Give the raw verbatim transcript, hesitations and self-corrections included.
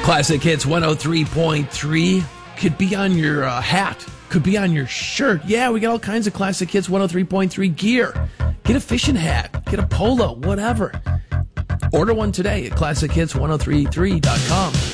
Classic Hits one oh three point three could be on your uh, hat, could be on your shirt. Yeah, we got all kinds of Classic Hits one oh three point three gear. Get a fishing hat, get a polo, whatever. Order one today at classic hits ten thirty-three dot com.